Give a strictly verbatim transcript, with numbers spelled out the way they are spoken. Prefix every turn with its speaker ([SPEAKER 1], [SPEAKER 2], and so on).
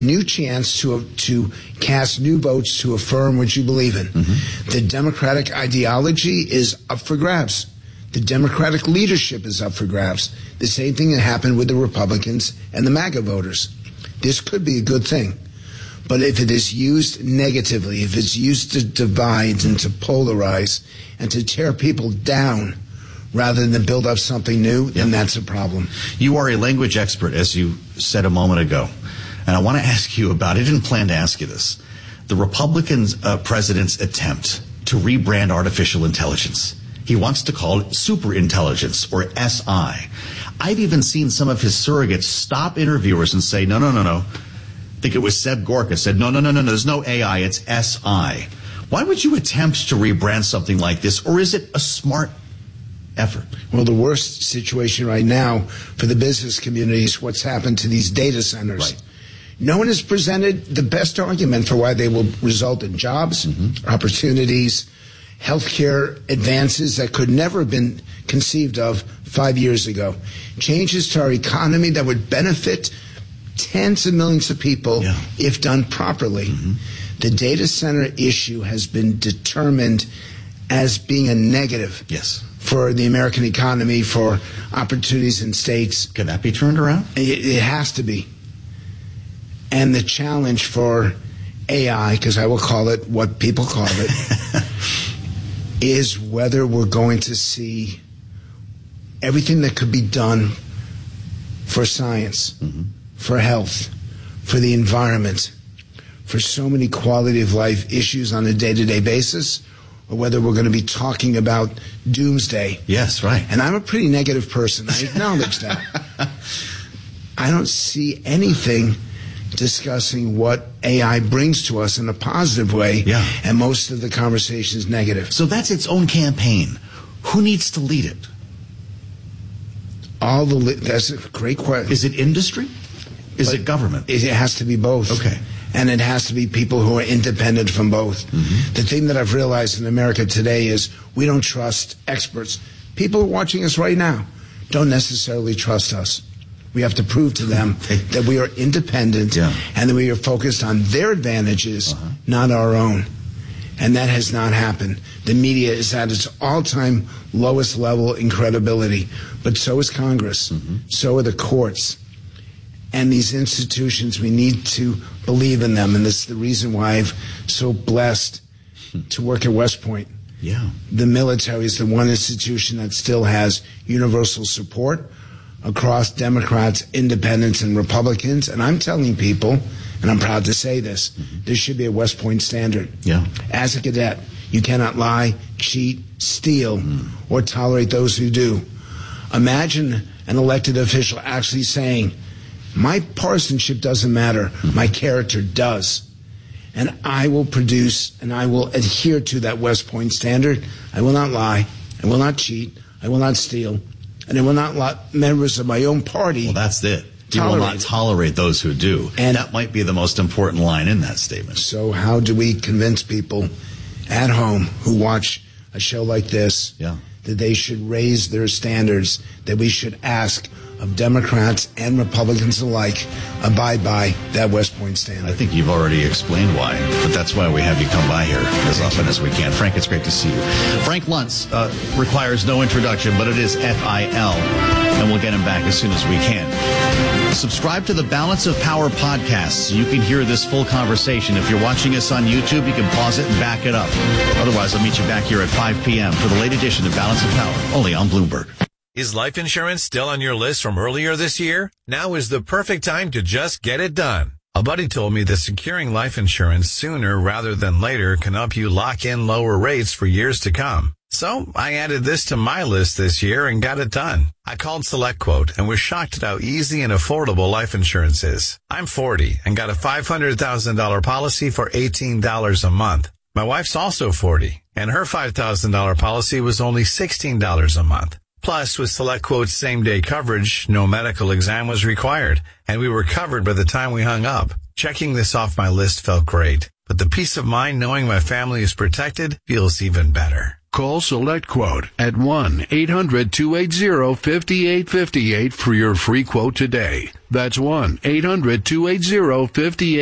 [SPEAKER 1] new chance to to cast new votes to affirm what you believe in. Mm-hmm. The Democratic ideology is up for grabs. The Democratic leadership is up for grabs. The same thing that happened with the Republicans and the MAGA voters. This could be a good thing. But if it is used negatively, if it's used to divide and to polarize and to tear people down rather than build up something new, yep. then that's a problem.
[SPEAKER 2] You are a language expert, as you said a moment ago. And I want to ask you about, I didn't plan to ask you this, the Republican uh, president's attempt to rebrand artificial intelligence. He wants to call it superintelligence, or S I. I've even seen some of his surrogates stop interviewers and say, no, no, no, no. I think it was Seb Gorka said, no, no, no, no, no, there's no A I, it's S I. Why would you attempt to rebrand something like this, or is it a smart effort?
[SPEAKER 1] Well, the worst situation right now for the business community is what's happened to these data centers.
[SPEAKER 2] Right.
[SPEAKER 1] No one has presented the best argument for why they will result in jobs, mm-hmm. opportunities, healthcare advances that could never have been conceived of five years ago. Changes to our economy that would benefit tens of millions of people yeah. if done properly. Mm-hmm. The data center issue has been determined as being a negative
[SPEAKER 2] yes.
[SPEAKER 1] for the American economy, for opportunities in states.
[SPEAKER 2] Can that be turned around?
[SPEAKER 1] It, it has to be. And the challenge for A I, because I will call it what people call it, is whether we're going to see everything that could be done for science, mm-hmm. for health, for the environment, for so many quality of life issues on a day-to-day basis, or whether we're going to be talking about doomsday.
[SPEAKER 2] Yes, right.
[SPEAKER 1] And I'm a pretty negative person. I acknowledge that. I don't see anything discussing what A I brings to us in a positive way,
[SPEAKER 2] yeah.
[SPEAKER 1] and most of the conversation is negative.
[SPEAKER 2] So that's its own campaign. Who needs to lead it?
[SPEAKER 1] All the li- that's a great question.
[SPEAKER 2] Is it industry? Is
[SPEAKER 1] but
[SPEAKER 2] it government?
[SPEAKER 1] It has to be both.
[SPEAKER 2] Okay.
[SPEAKER 1] And it has to be people who are independent from both. Mm-hmm. The thing that I've realized in America today is we don't trust experts. People watching us right now don't necessarily trust us. We have to prove to them that we are independent yeah. and that we are focused on their advantages, uh-huh. not our own. And that has not happened. The media is at its all-time lowest level in credibility, but so is Congress, mm-hmm. so are the courts. And these institutions, we need to believe in them, and this is the reason why I'm so blessed to work at West Point.
[SPEAKER 2] Yeah.
[SPEAKER 1] The military is the one institution that still has universal support across Democrats, independents, and Republicans. And I'm telling people, and I'm proud to say this, mm-hmm. there should be a West Point standard.
[SPEAKER 2] Yeah.
[SPEAKER 1] As a cadet, you cannot lie, cheat, steal, mm. or tolerate those who do. Imagine an elected official actually saying, my partisanship doesn't matter, mm-hmm. my character does. And I will produce and I will adhere to that West Point standard. I will not lie, I will not cheat, I will not steal, and I will not let members of my own party.
[SPEAKER 2] Well, that's it. You will not tolerate those who do. And that might be the most important line in that statement.
[SPEAKER 1] So how do we convince people at home who watch a show like this
[SPEAKER 2] yeah.
[SPEAKER 1] that they should raise their standards, that we should ask of Democrats and Republicans alike abide by that West Point standard?
[SPEAKER 2] I think you've already explained why, but that's why we have you come by here as often as we can. Frank, it's great to see you. Frank Luntz uh, requires no introduction, but it is F I L, and we'll get him back as soon as we can. Subscribe to the Balance of Power podcast so you can hear this full conversation. If you're watching us on YouTube, you can pause it and back it up. Otherwise, I'll meet you back here at five p.m. for the late edition of Balance of Power, only on Bloomberg.
[SPEAKER 3] Is life insurance still on your list from earlier this year? Now is the perfect time to just get it done. A buddy told me that securing life insurance sooner rather than later can help you lock in lower rates for years to come. So I added this to my list this year and got it done. I called SelectQuote and was shocked at how easy and affordable life insurance is. I'm forty and got a five hundred thousand dollars policy for eighteen dollars a month. My wife's also forty and her five thousand dollars policy was only sixteen dollars a month. Plus, with SelectQuote's same-day coverage, no medical exam was required, and we were covered by the time we hung up. Checking this off my list felt great, but the peace of mind knowing my family is protected feels even better.
[SPEAKER 4] Call SelectQuote at one eight hundred two eight zero five eight five eight for your free quote today. That's one eight hundred two eight zero five eight five eight.